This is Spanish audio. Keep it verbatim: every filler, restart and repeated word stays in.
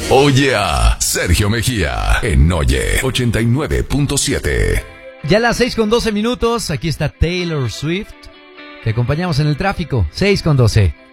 Oye a Sergio Mejía en Oye ochenta y nueve punto siete. Ya a las seis con doce minutos, aquí está Taylor Swift. Te acompañamos en el tráfico, seis con doce.